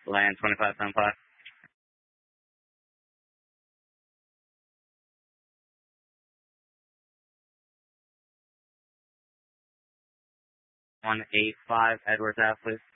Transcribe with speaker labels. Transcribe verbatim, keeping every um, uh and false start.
Speaker 1: Land twenty-five seventy-five. one eight five Edwards Ave, please.